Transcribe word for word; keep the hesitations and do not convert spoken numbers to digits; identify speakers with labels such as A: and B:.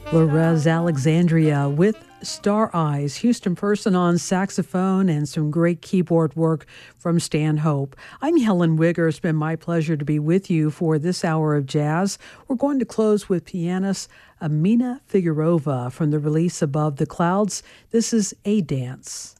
A: Lorez Alexandria with Star Eyes, Houston Person on saxophone, and some great keyboard work from Stan Hope. I'm Helen Wigger. It's been my pleasure to be with you for this hour of jazz. We're going to close with pianist Amina Figurova from the release Above the Clouds. This is A Dance.